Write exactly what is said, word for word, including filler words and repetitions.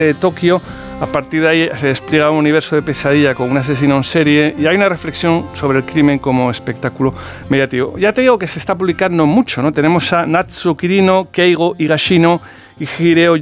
de Tokio. A partir de ahí se despliega un universo de pesadilla con un asesino en serie y hay una reflexión sobre el crimen como espectáculo mediático. Ya te digo que se está publicando mucho, ¿no? Tenemos a Natsuo Kirino, Keigo Higashino y Hireo